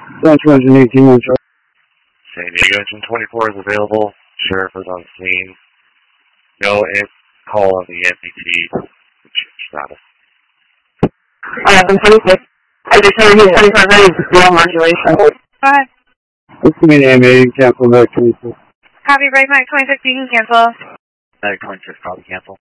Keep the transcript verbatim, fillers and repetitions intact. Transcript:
San two eighteen, one charge. San Diego engine twenty-four is available. Sheriff is on scene. No call on the M P T status. eleven twenty-six. I just heard you twenty-five ready to zero modulation. Go ahead. Estimated A M A, cancel back twenty-six. Copy, break Mike twenty-six, you can cancel. Mike twenty-six, probably cancel.